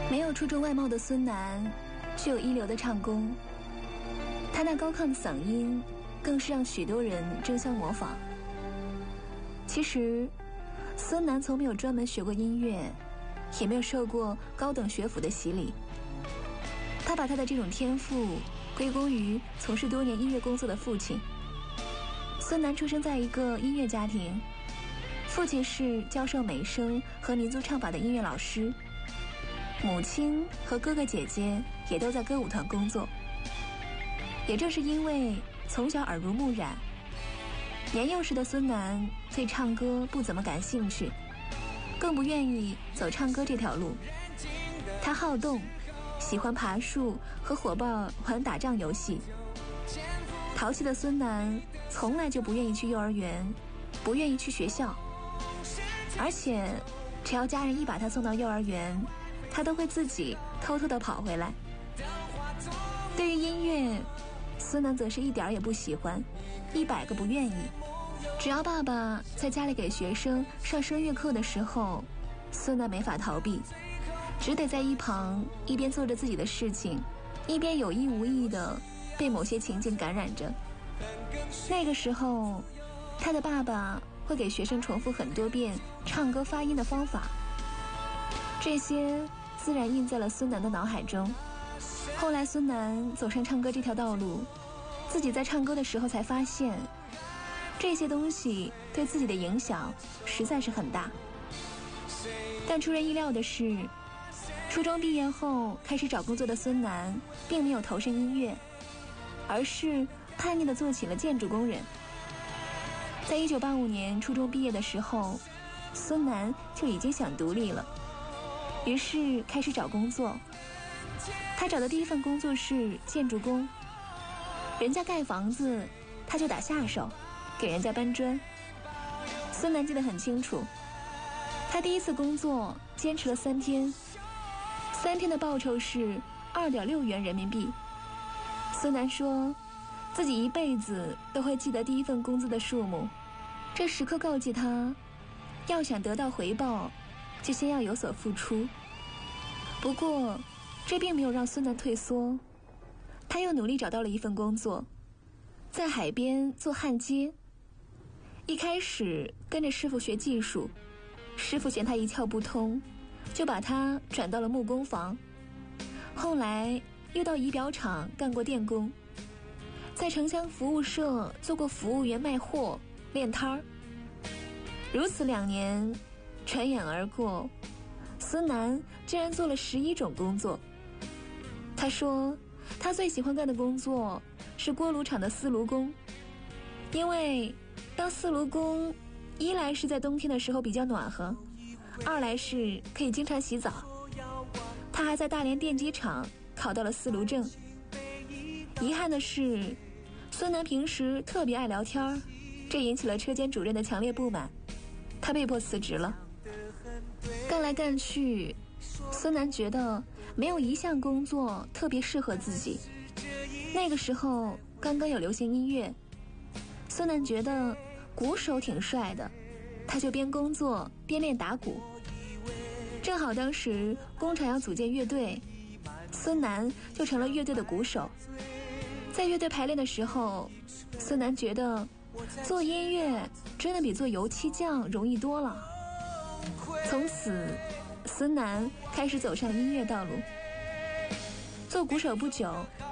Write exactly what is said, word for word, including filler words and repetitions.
没有出众外貌的孙楠，却有一流的唱功。他那高亢的嗓音，更是让许多人争相模仿。其实，孙楠从没有专门学过音乐，也没有受过高等学府的洗礼。他把他的这种天赋归功于从事多年音乐工作的父亲。孙楠出生在一个音乐家庭，父亲是教授美声和民族唱法的音乐老师，母亲和哥哥姐姐也都在歌舞团工作。也正是因为从小耳濡目染，年幼时的孙楠对唱歌不怎么感兴趣，更不愿意走唱歌这条路。他好动，喜欢爬树和伙伴玩打仗游戏。淘气的孙楠从来就不愿意去幼儿园，不愿意去学校，而且只要家人一把他送到幼儿园，他都会自己偷偷地跑回来。对于音乐，孙楠则是一点也不喜欢，一百个不愿意。只要爸爸在家里给学生上声乐课的时候，孙楠没法逃避，只得在一旁一边做着自己的事情，一边有意无意地被某些情景感染着。那个时候，他的爸爸会给学生重复很多遍唱歌发音的方法，这些自然印在了孙楠的脑海中。后来孙楠走上唱歌这条道路，自己在唱歌的时候才发现，这些东西对自己的影响实在是很大。但出人意料的是，初中毕业后开始找工作的孙楠并没有投身音乐，而是叛逆地做起了建筑工人。在一九八五年初中毕业的时候，孙楠就已经想独立了，于是开始找工作。他找的第一份工作是建筑工，人家盖房子，他就打下手，给人家搬砖。孙楠记得很清楚，他第一次工作坚持了三天，三天的报酬是二点六元人民币。孙楠说，自己一辈子都会记得第一份工资的数目，这时刻告诫他，要想得到回报，就先要有所付出。不过，这并没有让孙楠退缩，他又努力找到了一份工作，在海边做焊接。一开始跟着师傅学技术，师傅嫌他一窍不通，就把他转到了木工房。后来又到仪表厂干过电工，在城乡服务社做过服务员卖货练摊儿。如此两年转眼而过，孙楠竟然做了十一种工作。他说他最喜欢干的工作是锅炉厂的司炉工，因为当司炉工，一来是在冬天的时候比较暖和，二来是可以经常洗澡。他还在大连电机厂考到了司炉证。遗憾的是，孙楠平时特别爱聊天，这引起了车间主任的强烈不满，他被迫辞职了。干来干去，孙楠觉得没有一项工作特别适合自己。那个时候刚刚有流行音乐，孙楠觉得鼓手挺帅的，他就边工作边练打鼓。正好当时工厂要组建乐队，孙楠就成了乐队的鼓手。在乐队排练的时候，孙楠觉得做音乐真的比做油漆匠容易多了。从此孙楠开始走上音乐道路。做鼓手不久，